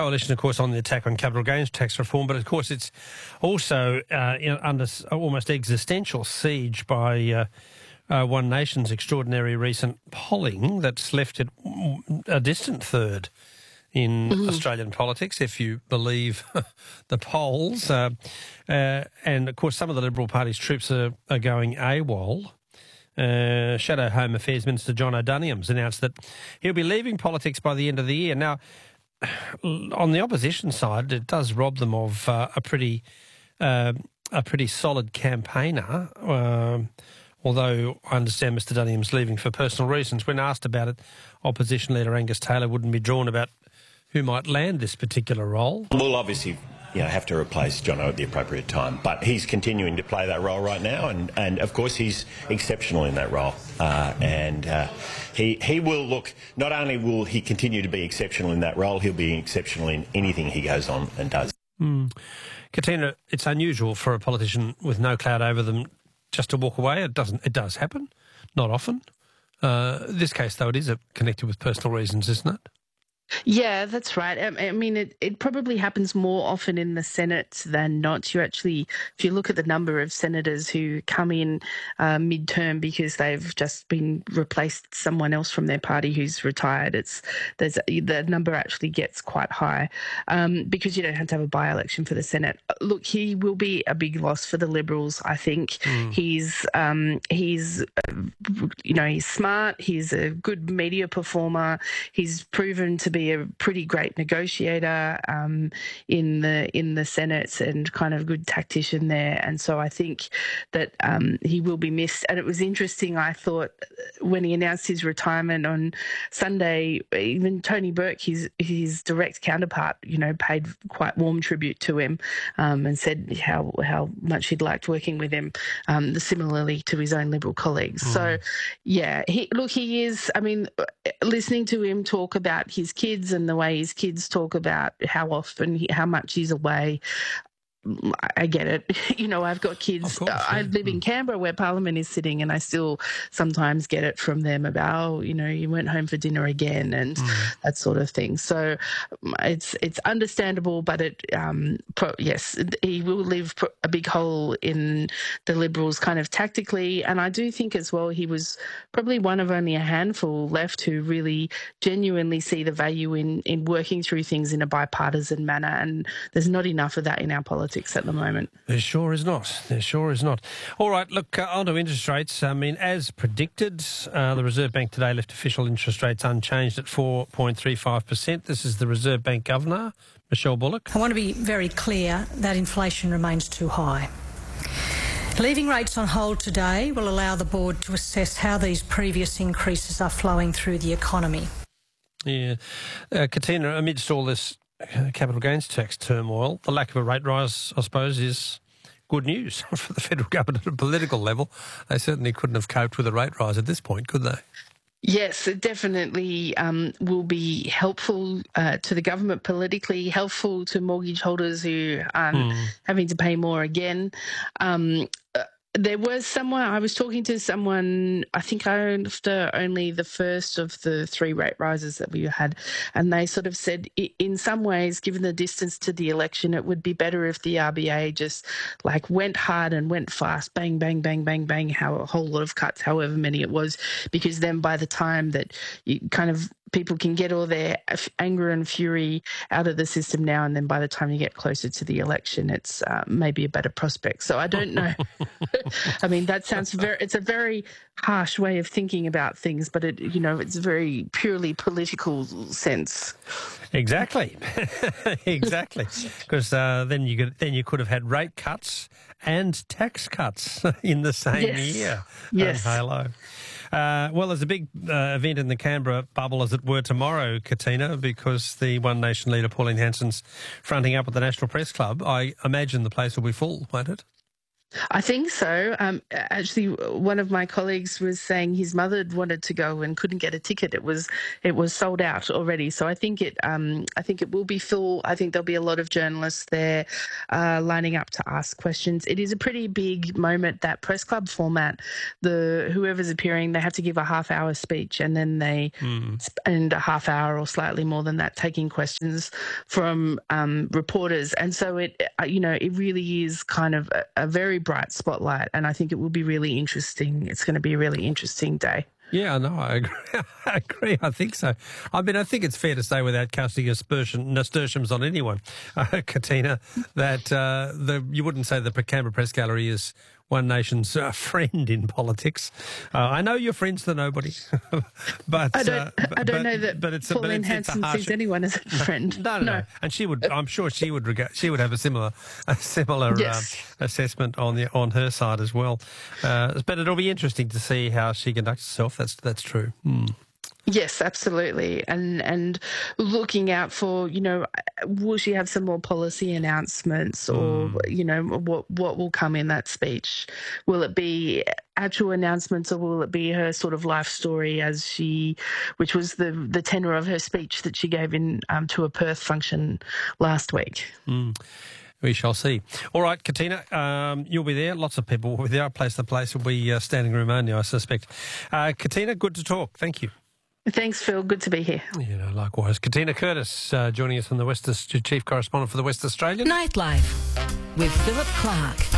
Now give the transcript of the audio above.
Coalition, of course, on the attack on capital gains tax reform, but of course it's also under almost existential siege by One Nation's extraordinary recent polling that's left it a distant third in Australian politics, if you believe the polls. And, of course, some of the Liberal Party's troops are going AWOL. Shadow Home Affairs Minister John O'Doniam's announced that he'll be leaving politics by the end of the year. Now, on the opposition side, it does rob them of a pretty solid campaigner, although I understand Mr Duniam's leaving for personal reasons. When asked about it, opposition leader Angus Taylor wouldn't be drawn about who might land this particular role. We'll obviously have to replace Jono at the appropriate time, but he's continuing to play that role right now, and of course he's exceptional in that role. He will look, not only will he continue to be exceptional in that role, he'll be exceptional in anything he goes on and does. Katina, it's unusual for a politician with no cloud over them just to walk away. It does happen, not often. This case, though, it is connected with personal reasons, isn't it? Yeah, that's right. I mean, it probably happens more often in the Senate than not. If you look at the number of senators who come in mid-term because they've just been replaced someone else from their party who's retired, the number actually gets quite high because you don't have to have a by-election for the Senate. Look, he will be a big loss for the Liberals, I think. He's smart. He's a good media performer. He's proven to be a pretty great negotiator in the Senate and kind of good tactician there. And so I think that he will be missed. And it was interesting, I thought, when he announced his retirement on Sunday, even Tony Burke, his direct counterpart, paid quite warm tribute to him and said how much he'd liked working with him, similarly to his own Liberal colleagues. So, yeah, he is, I mean, listening to him talk about his kids and the way his kids talk about how much he's away, I get it. I've got kids. Course, yeah. I live in Canberra where Parliament is sitting, and I still sometimes get it from them about, you went home for dinner again and that sort of thing. So it's understandable, but yes, he will leave a big hole in the Liberals kind of tactically. And I do think as well he was probably one of only a handful left who really genuinely see the value in working through things in a bipartisan manner. And there's not enough of that in our politics at the moment. There sure is not. All right, look, on to interest rates. I mean, as predicted, the Reserve Bank today left official interest rates unchanged at 4.35%. This is the Reserve Bank Governor, Michelle Bullock. I want to be very clear that inflation remains too high. Leaving rates on hold today will allow the board to assess how these previous increases are flowing through the economy. Yeah. Katina, amidst all this capital gains tax turmoil, the lack of a rate rise, I suppose, is good news for the federal government at a political level. They certainly couldn't have coped with a rate rise at this point, could they? Yes, it definitely will be helpful to the government politically, helpful to mortgage holders who aren't having to pay more again. There was someone, I was talking to someone, I think after only the first of the 3 rate rises that we had, and they sort of said, in some ways, given the distance to the election, it would be better if the RBA just went hard and went fast, bang, bang, bang, bang, bang, a whole lot of cuts, however many it was, because then by the time that you kind of people can get all their anger and fury out of the system now, and then by the time you get closer to the election, it's maybe a better prospect. So I don't know. I mean, that sounds it's a very harsh way of thinking about things, but it's a very purely political sense. Exactly. Exactly. Because then you could have had rate cuts and tax cuts in the same year. Yes. Hello. Well, there's a big event in the Canberra bubble, as it were, tomorrow, Katina, because the One Nation leader, Pauline Hanson's fronting up at the National Press Club. I imagine the place will be full, won't it? I think so. Actually, one of my colleagues was saying his mother wanted to go and couldn't get a ticket. It was sold out already. So I think it will be full. I think there'll be a lot of journalists there lining up to ask questions. It is a pretty big moment, that press club format. Whoever's appearing, they have to give a half-hour speech, and then they spend a half hour or slightly more than that taking questions from reporters. And so it really is kind of a very bright spotlight, and I think it will be really interesting. It's going to be a really interesting day. Yeah, no, I agree. I agree. I think so. I mean, I think it's fair to say, without casting nasturtiums on anyone, Katina, that you wouldn't say the Canberra Press Gallery is One Nation's friend in politics. I know you're friends to nobody, but I don't know that Pauline Hanson sees anyone as a friend. No. And she would. I'm sure she would have a similar yes. Assessment on her side as well. But it'll be interesting to see how she conducts herself. That's true. Yes, absolutely. And looking out for, will she have some more policy announcements, or, what will come in that speech? Will it be actual announcements, or will it be her sort of life story which was the tenor of her speech that she gave in to a Perth function last week? We shall see. All right, Katina, you'll be there. Lots of people will be there. Place the place will be standing room only, I suspect. Katina, good to talk. Thank you. Thanks, Phil. Good to be here. Likewise. Katina Curtis joining us from the Chief Correspondent for the West Australian. Nightlife with Philip Clark.